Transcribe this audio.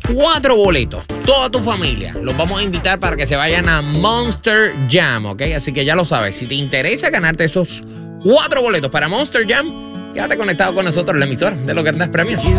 4 boletos. Toda tu familia los vamos a invitar para que se vayan a Monster Jam, ¿ok? Así que ya lo sabes. Si te interesa ganarte esos 4 boletos para Monster Jam, quédate conectado con nosotros en la emisora de Los Grandes Premios.